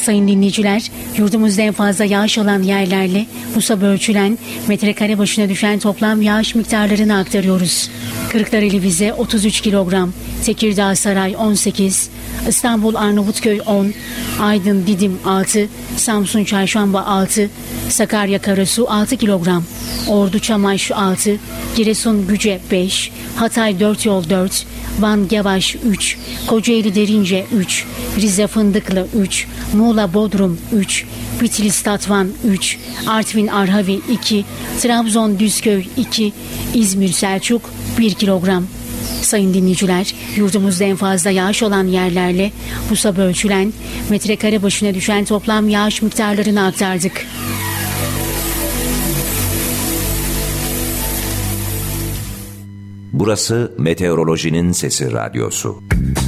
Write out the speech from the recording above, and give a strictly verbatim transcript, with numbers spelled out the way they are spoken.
Sayın dinleyiciler, yurdumuzda en fazla yağış alan yerlerle bu sabah ölçülen metrekare başına düşen toplam yağış miktarlarını aktarıyoruz. Kırklareli Vize otuz üç kilogram, Tekirdağ Saray on sekiz, İstanbul Arnavutköy on, Aydın Didim altı, Samsun Çarşamba altı, Sakarya Karasu altı kilogram, Ordu Çamaş altı, Giresun Güce beş, Hatay Dört Yol dört, Van Gevaş üç, Kocaeli Derince üç, Rize Fındıklı üç, Muğla Bodrum üç, Bitlis Tatvan üç, Artvin Arhavi iki, Trabzon Düzköy iki, İzmir Selçuk bir kilogram. Sayın dinleyiciler, yurdumuzda en fazla yağış olan yerlerle bu sabah ölçülen metrekare başına düşen toplam yağış miktarlarını aktardık. Burası Meteorolojinin Sesi Radyosu.